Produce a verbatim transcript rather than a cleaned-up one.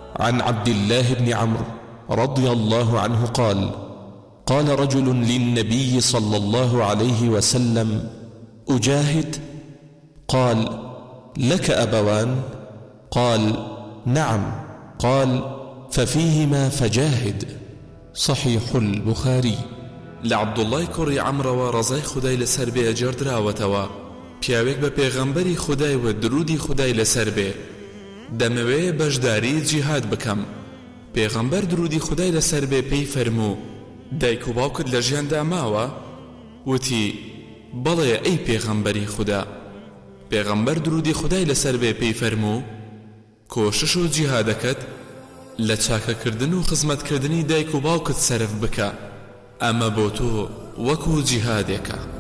عن عبد الله بن عمرو رضي الله عنه قال قال رجل للنبي صلى الله عليه وسلم أجاهد؟ قال لك أبوان؟ قال نعم. قال ففيهما فجاهد. صحيح البخاري. لعبد الله كوري عمرو ورزاي خداي لسر بي اجرد راوتوا پیاوێک بە پێغەمبەری خودای و درودی خودای لەسەر بێ دەمەوێ بەشداری جیهاد بکەم. پێغەمبەر درودی خودای لەسەر بێ پێی فەرموو دایک و باوکت لە ژیاندا ماوە؟ وتی بەڵێ ئەی پێغەمبەری خوددا. پێغەمبەر درودی خودای لەسەر بێ پێی فەرموو کۆشش و جیهادەکەت لە چاکەکردن و خزمەتکردنی دایک و باوکت سەرف بکە، ئەمە بۆ تۆ وەکو جیهادێکە.